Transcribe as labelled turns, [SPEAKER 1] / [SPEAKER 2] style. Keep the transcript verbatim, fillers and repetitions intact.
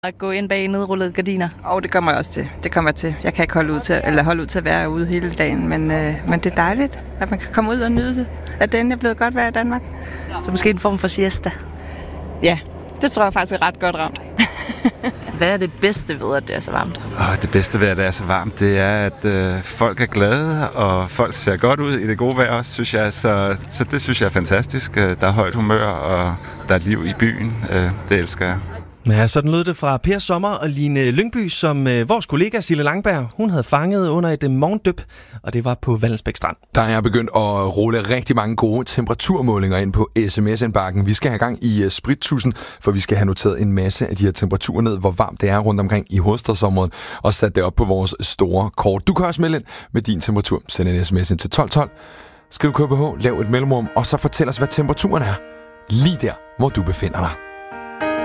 [SPEAKER 1] At gå ind bag nedrullede gardiner.
[SPEAKER 2] Og det kommer jeg også til. Det kommer jeg til. Jeg kan ikke holde ud til, eller holde ud til at være ude hele dagen, men, øh, men det er dejligt, at man kan komme ud og nyde at det endelig er blevet godt vejr i Danmark.
[SPEAKER 1] Så måske en form for siesta.
[SPEAKER 2] Ja, det tror jeg faktisk er ret godt ramt.
[SPEAKER 1] Hvad er det bedste ved, at det er så varmt?
[SPEAKER 3] Oh, det bedste ved, at det er så varmt, det er, at øh, folk er glade, og folk ser godt ud i det gode vejr også, synes jeg. Så, så det synes jeg er fantastisk. Der er højt humør, og der er liv i byen. Det elsker jeg.
[SPEAKER 4] Ja, sådan lød det fra Per Sommer og Line Lyngby, som øh, vores kollega Sille Langberg, hun havde fanget under et øh, morgendyp, og det var på Vallensbæk Strand.
[SPEAKER 5] Der er begyndt at rulle rigtig mange gode temperaturmålinger ind på sms-indbakken. Vi skal have gang i uh, sprittusen, for vi skal have noteret en masse af de her temperaturer ned, hvor varmt det er rundt omkring i hovedstadsområdet, og sat det op på vores store kort. Du kan også melde ind med din temperatur. Send en sms ind til tolv tolv. Skriv K B H, lav et mellemrum, og så fortæl os, hvad temperaturen er lige der, hvor du befinder dig.